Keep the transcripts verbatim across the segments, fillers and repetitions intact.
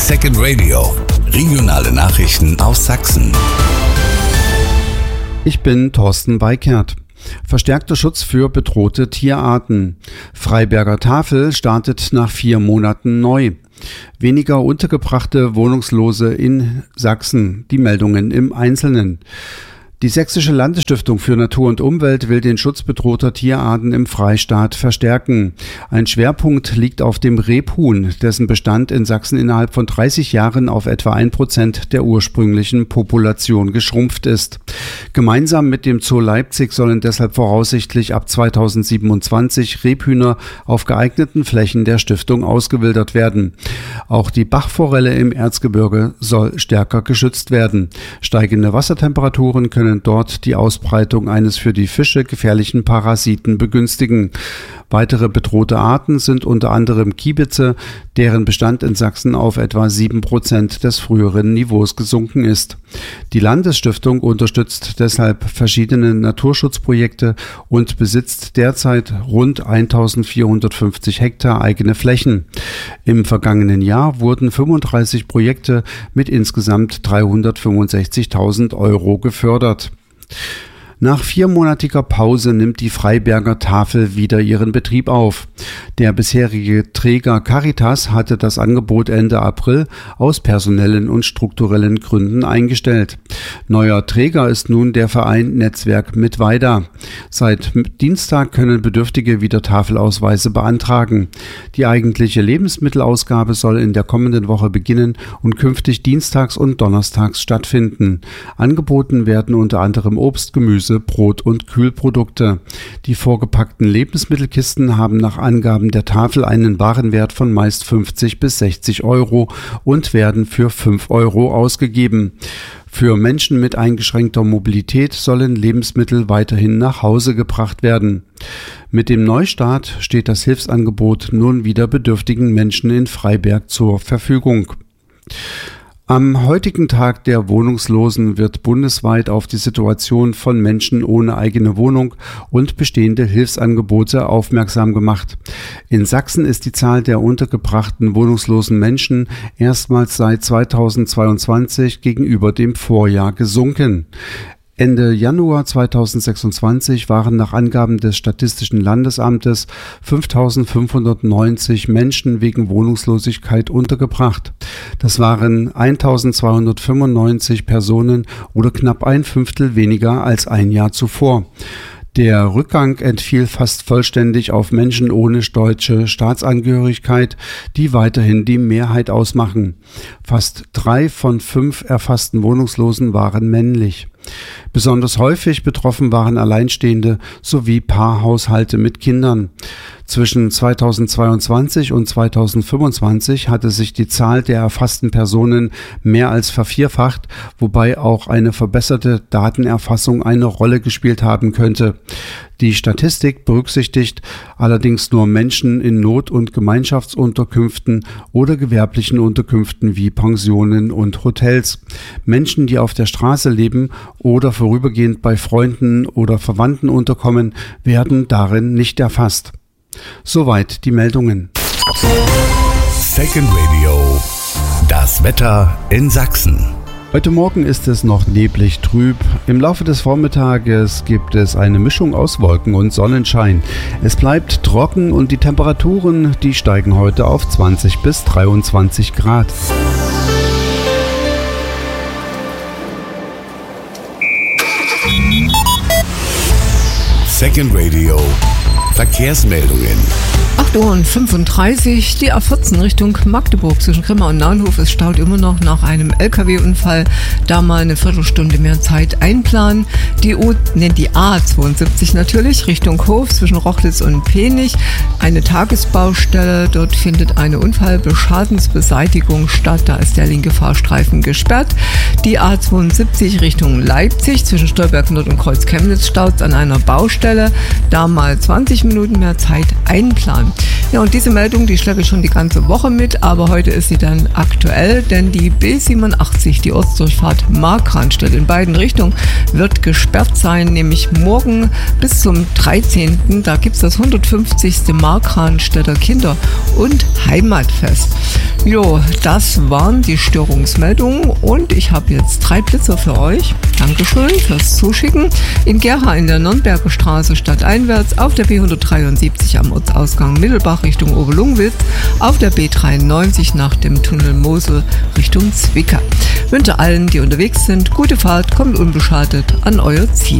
Second Radio, regionale Nachrichten aus Sachsen. Ich bin Thorsten Weikert. Verstärkter Schutz für bedrohte Tierarten. Freiberger Tafel startet nach vier Monaten neu. Weniger untergebrachte Wohnungslose in Sachsen. Die Meldungen im Einzelnen. Die Sächsische Landesstiftung für Natur und Umwelt will den Schutz bedrohter Tierarten im Freistaat verstärken. Ein Schwerpunkt liegt auf dem Rebhuhn, dessen Bestand in Sachsen innerhalb von dreißig Jahren auf etwa ein Prozent der ursprünglichen Population geschrumpft ist. Gemeinsam mit dem Zoo Leipzig sollen deshalb voraussichtlich ab zweitausendsiebenundzwanzig Rebhühner auf geeigneten Flächen der Stiftung ausgewildert werden. Auch die Bachforelle im Erzgebirge soll stärker geschützt werden. Steigende Wassertemperaturen können dort die Ausbreitung eines für die Fische gefährlichen Parasiten begünstigen. Weitere bedrohte Arten sind unter anderem Kiebitze, deren Bestand in Sachsen auf etwa sieben Prozent des früheren Niveaus gesunken ist. Die Landesstiftung unterstützt deshalb verschiedene Naturschutzprojekte und besitzt derzeit rund eintausendvierhundertfünfzig Hektar eigene Flächen. Im vergangenen Jahr wurden fünfunddreißig Projekte mit insgesamt dreihundertfünfundsechzigtausend Euro gefördert. Nach viermonatiger Pause nimmt die Freiberger Tafel wieder ihren Betrieb auf. Der bisherige Träger Caritas hatte das Angebot Ende April aus personellen und strukturellen Gründen eingestellt. Neuer Träger ist nun der Verein Netzwerk Mittweida. Seit Dienstag können Bedürftige wieder Tafelausweise beantragen. Die eigentliche Lebensmittelausgabe soll in der kommenden Woche beginnen und künftig dienstags und donnerstags stattfinden. Angeboten werden unter anderem Obst, Gemüse, Brot und Kühlprodukte. Die vorgepackten Lebensmittelkisten haben nach Angaben der Tafel einen Warenwert von meist fünfzig bis sechzig Euro und werden für fünf Euro ausgegeben. Für Menschen mit eingeschränkter Mobilität sollen Lebensmittel weiterhin nach Hause gebracht werden. Mit dem Neustart steht das Hilfsangebot nun wieder bedürftigen Menschen in Freiberg zur Verfügung. Am heutigen Tag der Wohnungslosen wird bundesweit auf die Situation von Menschen ohne eigene Wohnung und bestehende Hilfsangebote aufmerksam gemacht. In Sachsen ist die Zahl der untergebrachten wohnungslosen Menschen erstmals seit zweitausendzweiundzwanzig gegenüber dem Vorjahr gesunken. Ende Januar zweitausendsechsundzwanzig waren nach Angaben des Statistischen Landesamtes fünftausendfünfhundertneunzig Menschen wegen Wohnungslosigkeit untergebracht. Das waren eintausendzweihundertfünfundneunzig Personen oder knapp ein Fünftel weniger als ein Jahr zuvor. Der Rückgang entfiel fast vollständig auf Menschen ohne deutsche Staatsangehörigkeit, die weiterhin die Mehrheit ausmachen. Fast drei von fünf erfassten Wohnungslosen waren männlich. Besonders häufig betroffen waren Alleinstehende sowie Paarhaushalte mit Kindern. Zwischen zweitausendzweiundzwanzig und zweitausendfünfundzwanzig hatte sich die Zahl der erfassten Personen mehr als vervierfacht, wobei auch eine verbesserte Datenerfassung eine Rolle gespielt haben könnte. Die Statistik berücksichtigt allerdings nur Menschen in Not- und Gemeinschaftsunterkünften oder gewerblichen Unterkünften wie Pensionen und Hotels. Menschen, die auf der Straße leben oder vorübergehend bei Freunden oder Verwandten unterkommen, werden darin nicht erfasst. Soweit die Meldungen. Second Radio, das Wetter in Sachsen. Heute Morgen ist es noch neblig trüb. Im Laufe des Vormittages gibt es eine Mischung aus Wolken und Sonnenschein. Es bleibt trocken und die Temperaturen, die steigen heute auf zwanzig bis dreiundzwanzig Grad. Second Radio, Verkehrsmeldungen. acht Uhr fünfunddreißig, die A vierzehn Richtung Magdeburg zwischen Grimma und Naunhof. Es staut immer noch nach einem L K W-Unfall. Da mal eine Viertelstunde mehr Zeit einplanen. Die, U, ne, die A zweiundsiebzig natürlich Richtung Hof zwischen Rochlitz und Penich. Eine Tagesbaustelle. Dort findet eine Unfallbeschadensbeseitigung statt. Da ist der linke Fahrstreifen gesperrt. Die A zweiundsiebzig Richtung Leipzig zwischen Stolberg Nord und Kreuz Chemnitz staut an einer Baustelle. Da mal zwanzig Minuten mehr Zeit einplanen. Ja, und diese Meldung, die schleppe ich schon die ganze Woche mit, aber heute ist sie dann aktuell, denn die B siebenundachtzig, die Ortsdurchfahrt Markranstädt in beiden Richtungen, wird gesperrt sein, nämlich morgen bis zum dreizehnten Da gibt es das hundertfünfzigste Markranstädter Kinder- und Heimatfest. Jo, das waren die Störungsmeldungen und ich habe jetzt drei Blitzer für euch. Dankeschön fürs Zuschicken. In Gera in der Nürnberger Straße stadteinwärts, auf der B hundertdreiundsiebzig am Ortsausgang Mittelbach Richtung Oberlungwitz, auf der B dreiundneunzig nach dem Tunnel Mosel Richtung Zwickau. Wünsche allen, die unterwegs sind, gute Fahrt, kommt unbeschadet an euer Ziel.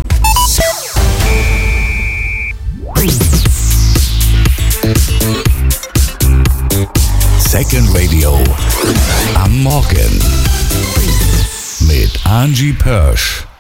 Second Radio am Morgen mit Angie Pörsch.